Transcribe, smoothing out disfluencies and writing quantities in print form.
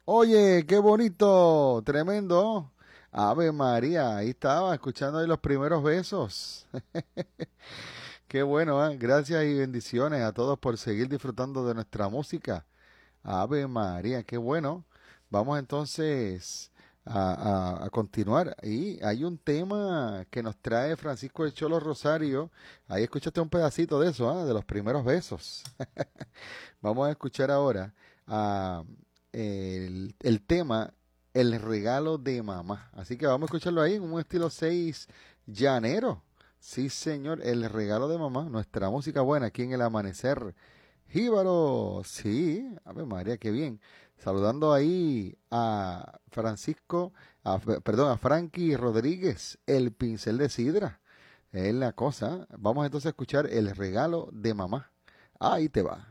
Oye, qué bonito, tremendo. Ave María, ahí estaba, escuchando ahí los primeros besos. Qué bueno, ¿eh? Gracias y bendiciones a todos por seguir disfrutando de nuestra música. Ave María, qué bueno. Vamos entonces a continuar. Y hay un tema que nos trae Francisco el Cholo Rosario. Ahí escúchate un pedacito de eso, ¿ah? De los primeros besos. Vamos a escuchar ahora ah, el tema El regalo de mamá. Así que vamos a escucharlo ahí en un estilo 6 llanero. Sí, señor, el regalo de mamá, nuestra música buena aquí en el amanecer. Jíbaro, sí, Ave María, qué bien. Saludando ahí a Francisco, perdón, a Frankie Rodríguez, el pincel de sidra. Es la cosa. Vamos entonces a escuchar el regalo de mamá. Ahí te va.